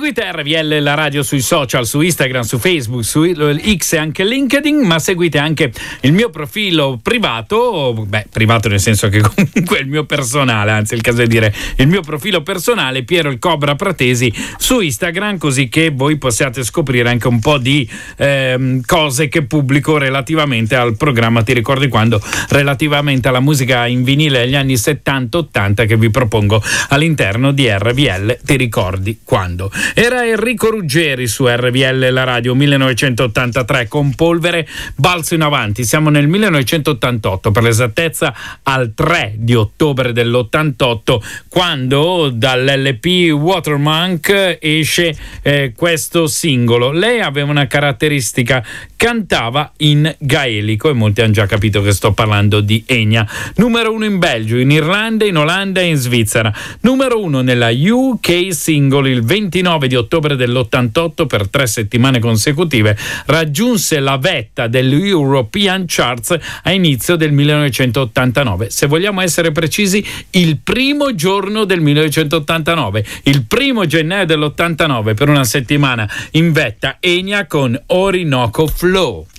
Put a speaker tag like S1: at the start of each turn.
S1: Seguite RVL la radio sui social, su Instagram, su Facebook, su X e anche LinkedIn, ma seguite anche il mio profilo privato, privato nel senso che comunque è il mio personale, anzi è il caso di dire il mio profilo personale, Piero il Cobra Pratesi, su Instagram, così che voi possiate scoprire anche un po' di cose che pubblico relativamente al programma Ti ricordi quando, relativamente alla musica in vinile degli anni 70-80 che vi propongo all'interno di RVL Ti ricordi quando. Era Enrico Ruggeri su RVL la radio, 1983, con Polvere balzo in avanti. Siamo nel 1988, per l'esattezza al 3 di ottobre dell'88, quando dall'LP Watermark esce questo singolo. Lei aveva una caratteristica: cantava in gaelico, e molti hanno già capito che sto parlando di Enya. Numero 1 in Belgio, in Irlanda, in Olanda e in Svizzera. Numero 1 nella UK Single il 29 di ottobre dell'88, per 3 settimane consecutive raggiunse la vetta dell'European Charts a inizio del 1989. Se vogliamo essere precisi, il primo giorno del 1989, il 1 gennaio dell'89, per una settimana in vetta Enya con Orinoco Flow.